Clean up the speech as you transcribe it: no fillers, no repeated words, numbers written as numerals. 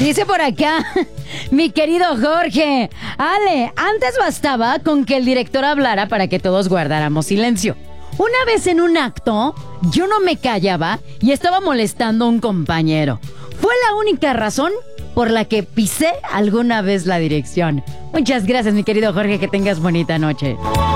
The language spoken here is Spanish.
Dice por acá, mi querido Jorge, Ale, antes bastaba con que el director hablara para que todos guardáramos silencio. Una vez en un acto, yo no me callaba y estaba molestando a un compañero. Fue la única razón por la que pisé alguna vez la dirección. Muchas gracias, mi querido Jorge, que tengas bonita noche.